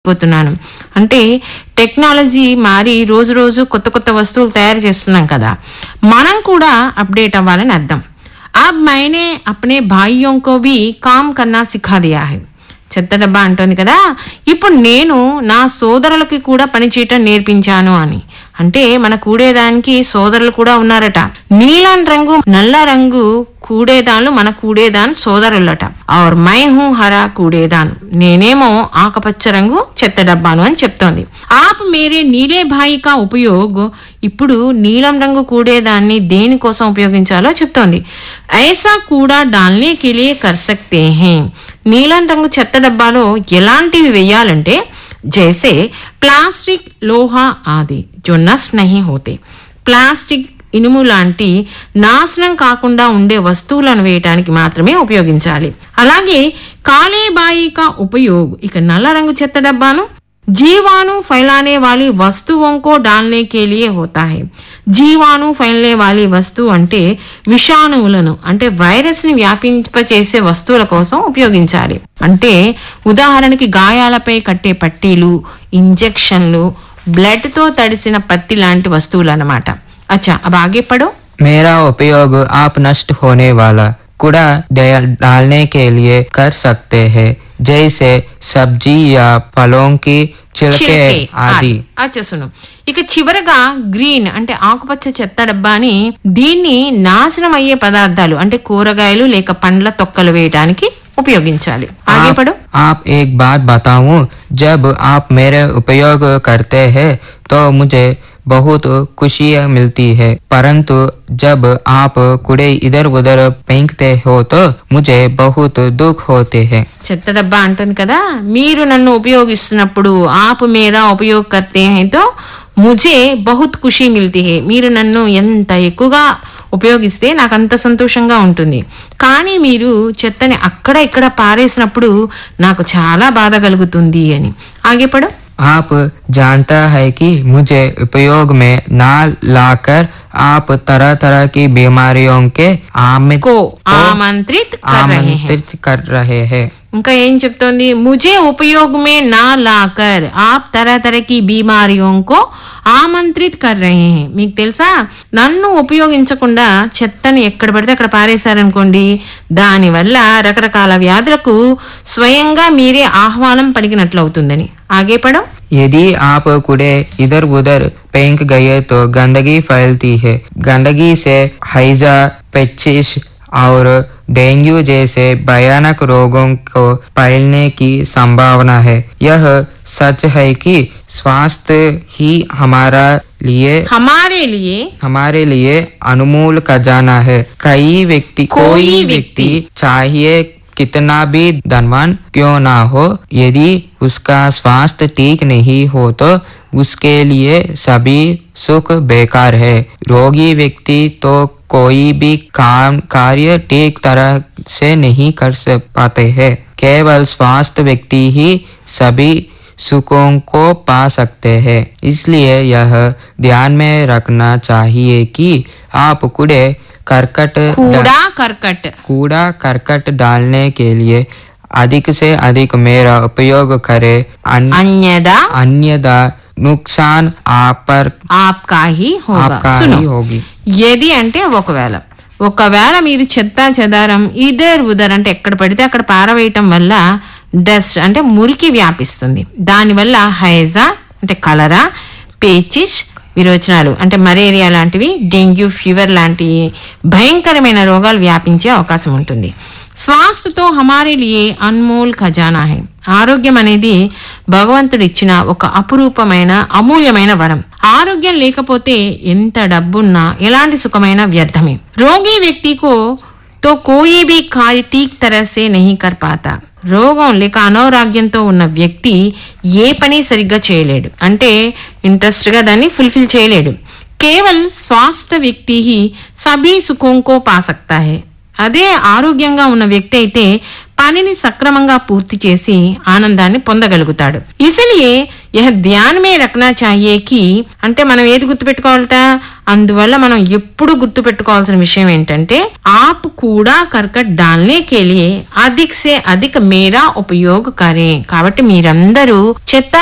పోతున్నాను. అంటే టెక్నాలజీ మారి రోజు రోజు కొత్త కొత్త వస్తువులు తయారు చేస్తున్నాం కదా, మనం కూడా అప్డేట్ అవ్వాలని అర్థం. अब मैंने अपने भाइयों को भी काम करना सिखा दिया है. చెత్త డబ్బా అంటోంది కదా, ఇప్పుడు నేను నా సోదరులకి కూడా పని చేయటం నేర్పించాను అని. అంటే మన కూడేదానికి సోదరులు కూడా ఉన్నారట. నీలం రంగు నల్ల రంగు కూడేదాన్లు మన కూడేదాన్ సోదరులట. और मैं हूं हरा కూడేదాన్, నేనేమో ఆకుపచ్చ రంగు చెత్త డబ్బాను అని చెప్తోంది. ఆప్ మేరే నీలే భాయి కా ఉపయోగ్, ఇప్పుడు నీలం రంగు కూడేదాన్ని దేనికోసం ఉపయోగించాలో చెప్తోంది. ఐసా కూడా డాల్నే కే లియే కర్ సక్తే హై, నీలం రంగు చెత్త డబ్బాలో ఎలాంటివి వేయాలంటే జైసే ప్లాస్టిక్ లోహా ఆది జో నష్ట్ నహీ హోతే, ప్లాస్టిక్ ఇనుము లాంటి నాశనం కాకుండా ఉండే వస్తువులను వేయటానికి మాత్రమే ఉపయోగించాలి. అలాగే కాలే బాయి కా ఉపయోగ్, ఇక నల్ల రంగు చెత్త డబ్బాను జీవాణు फैलाने वाली वस्तुओं को डालने के लिए होता है. జీవాణు फैलने वाली వస్తువు అంటే విషాణువులను, అంటే వైరస్ ని వ్యాపింపచేసే వస్తువుల కోసం ఉపయోగించాలి. అంటే ఉదాహరణకి గాయాలపై కట్టే పట్టీలు, ఇంజెక్షన్లు, బ్లడ్ తో తడిసిన పత్తి లాంటి వస్తువులు అన్నమాట. अच्छा अब आगे पढ़ो. मेरा उपयोग आप नष्ट होने वाला कूड़ा डालने के लिए कर सकते हैं, जैसे सब्जी या फलों की छिलके आदि. अच्छा सुनो, ఇక చివరగా గ్రీన్ అంటే ఆకుపచ్చ చెత్త డబ్బాని దీన్ని నాశనం అయ్యే పదార్థాలు అంటే కూరగాయలు లేక పండ్ల తొక్కలు వేయడానికి ఉపయోగించాలి. आगे पढ़ो. आप एक बात बताऊं, जब आप मेरे उपयोग करते हैं तो मुझे बहुत खुशी मिलती है, परंतु जब आप कूड़े इधर उधर फेंकते हो तो मुझे बहुत दुख होते हैं. చెత్త డబ్బా అంటుంది కదా, మీరు నన్ను ఉపయోగిస్తున్నప్పుడు ఆప్ మేరా ఉపయోగ కర్తే హై తో ముజే బహుత్ ఖుషీ మిల్తీ హై, మీరు నన్ను ఎంత ఎక్కువగా ఉపయోగిస్తే నాకు అంత సంతోషంగా ఉంటుంది. కానీ మీరు చెత్తని అక్కడ ఇక్కడ పారేసినప్పుడు నాకు చాలా బాధ కలుగుతుంది అని. ఆగేపడు. आप जानता है कि मुझे उपयोग में न लाकर आप तरह तरह की बीमारियों के आमंत्रित कर रहे हैं. ఇంకా ఏం చెప్తోంది, ముజే ఉపయోగ మే నా లాకర్ ఆప్ తరహ తరహ కి బీమారియోం కో ఆమంత్రిత్ కర్ రహే హై. మీకు తెలుసా, నన్ను ఉపయోగించకుండా చెత్తని ఎక్కడ పడితే అక్కడ పారేశారనుకోండి, దానివల్ల రకరకాల వ్యాధులకు స్వయంగా మీరే ఆహ్వానం పలికినట్లు అవుతుందని. ఆగే పడం. यदि आप कूड़े इधर उधर फेंक गए तो गंदगी फैलती है, गंदगी से हैजा, पेचिश और डेंगू जैसे भयानक रोगों को फैलने की संभावना है. यह सच है कि स्वास्थ्य ही हमारे लिए अनमोल खजाना है. कोई व्यक्ति चाहिए कितना भी धनवान क्यों ना हो, यदि उसका स्वास्थ्य ठीक नहीं हो तो उसके लिए सभी सुख बेकार है. रोगी व्यक्ति तो कोई भी कार्य ठीक तरह से नहीं कर पाते हैं. केवल स्वस्थ व्यक्ति ही सभी सुखों को पा सकते हैं. इसलिए यह ध्यान में रखना चाहिए कि आप कूड़ा करकट डालने के लिए अधिक से अधिक मेरा उपयोग करें, अन्यथा नुकसान आपका ही होगी. ఏది అంటే ఒకవేళ మీరు చెత్త చెదారం ఇదర్ ఉదర్ అంటే ఎక్కడ పడితే అక్కడ పారవేయటం వల్ల డస్ట్ అంటే మురికి వ్యాపిస్తుంది. దానివల్ల హైజా అంటే కలరా, పేచిష్ విరోచనాలు అంటే మలేరియా లాంటివి, డెంగ్యూ ఫీవర్ లాంటి భయంకరమైన రోగాలు వ్యాపించే అవకాశం ఉంటుంది. స్వాస్థ్యతో హమారే లియే అన్మోల్ ఖజానా హై, ఆరోగ్యం అనేది భగవంతుడు ఇచ్చిన ఒక అపురూపమైన అమూల్యమైన వరం. ఆరోగ్యం లేకపోతే ఎంత డబ్బున్నా ఎలాంటి సుఖమైన వ్యర్థమే. రోగి వ్యక్తికో తో కోయి భీ కార్య ఠీక్ తరహ సే నహీ కర్ పాతా, రోగం లేక అనారోగ్యంతో ఉన్న వ్యక్తి ఏ పని సరిగ్గా చేయలేడు, అంటే ఇంట్రెస్ట్ గా దాన్ని ఫుల్ఫిల్ చేయలేడు. కేవల్ స్వాస్థ్య వ్యక్తి హీ సభీ సుఖోం కో పా సక్తా హై, అదే ఆరోగ్యంగా ఉన్న వ్యక్తి అయితే పనిని సక్రమంగా పూర్తి చేసి ఆనందాన్ని పొందగలుగుతాడు. ఇసిలియే యహ్ ధ్యాన్ మే రఖనా చాహియే కి, అంటే మనం ఏది గుర్తుపెట్టుకోవాలట, అందువల్ల మనం ఎప్పుడు గుర్తు పెట్టుకోవాల్సిన విషయం ఏంటంటే आप कूड़ा करकट डालने के लिए अधिक से अधिक मेरा उपयोग करें. కాబట్టి మీరందరూ చెత్త